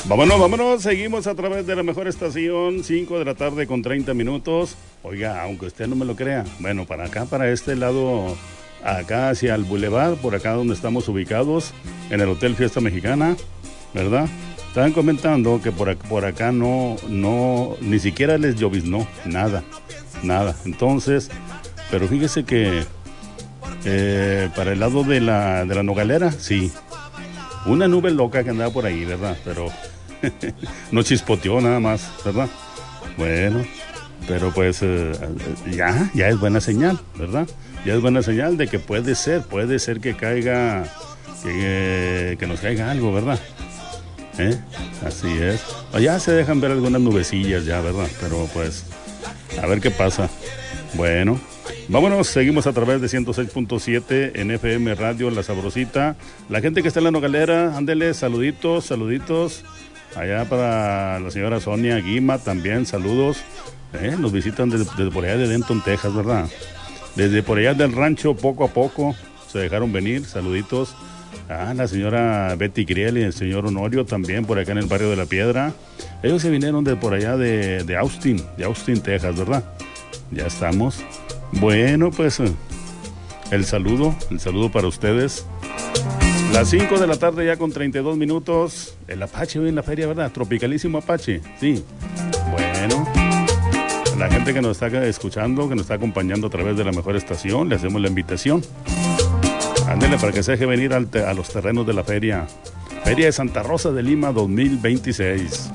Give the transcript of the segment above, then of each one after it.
Vámonos, vámonos, seguimos a través de la mejor estación, 5 de la tarde con 30 minutos. Oiga, aunque usted no me lo crea, bueno, para acá, para este lado, acá hacia el Boulevard, por acá donde estamos ubicados, en el Hotel Fiesta Mexicana, ¿verdad? Estaban comentando que por acá no, ni siquiera les lloviznó, nada. Entonces, pero fíjese que para el lado de la Nogalera, sí, una nube loca que andaba por ahí, ¿verdad? Pero no chispoteó nada más, ¿verdad? Bueno, pero pues ya es buena señal, ¿verdad? Ya es buena señal de que puede ser que caiga, que nos caiga algo, ¿verdad? Así es. Ya se dejan ver algunas nubecillas ya, ¿verdad? Pero pues, a ver qué pasa. Bueno, vámonos, seguimos a través de 106.7 en FM Radio La Sabrosita. La gente que está en la Nogalera, ándele, saluditos. Allá para la señora Sonia Guima también, saludos. Nos visitan desde por allá de Denton, Texas, ¿verdad? Desde por allá del rancho, poco a poco, se dejaron venir, saluditos. La señora Betty Griel y el señor Honorio también por acá en el barrio de La Piedra. Ellos se vinieron de por allá de Austin, Texas, ¿verdad? Ya estamos. Bueno, pues el saludo para ustedes. Las 5 de la tarde ya con 32 minutos. El Apache hoy en la feria, ¿verdad? Tropicalísimo Apache, sí. Bueno, la gente que nos está escuchando, que nos está acompañando a través de la mejor estación, le hacemos la invitación. Ándele para que se deje venir a los terrenos de la feria. Feria de Santa Rosa de Lima 2026.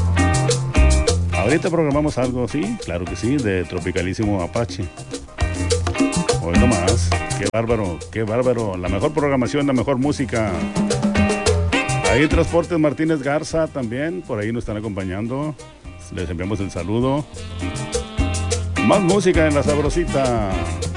Ahorita programamos algo, sí, claro que sí, de Tropicalísimo Apache. Hoy nomás, qué bárbaro, la mejor programación, la mejor música. Ahí Transportes Martínez Garza también, por ahí nos están acompañando, les enviamos el saludo. Más música en La Sabrosita.